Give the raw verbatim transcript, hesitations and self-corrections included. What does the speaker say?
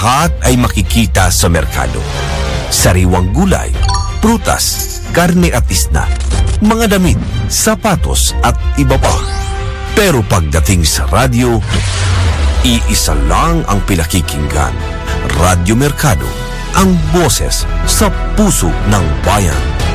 lahat ay makikita sa merkado. Sariwang gulay, prutas, karne at isda, mga damit, sapatos at iba pa. Pero pagdating sa radyo, iisa lang ang pinakikinggan. Radyo Mercado, ang boses sa puso ng bayan.